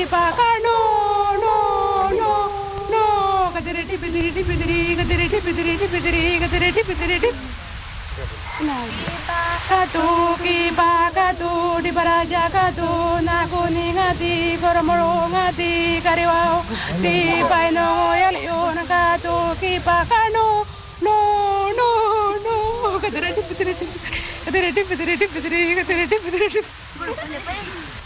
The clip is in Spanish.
paca no no no no gadere tipidiri tipidiri gadere tipidiri tipidiri gadere tipidiri tip katu di baraja katu nakuni ngati koromoro ngati kariwao di paino yalion katu ki paca no no no no gadere tipidiri gadere tipidiri tipidiri gadere tipidiri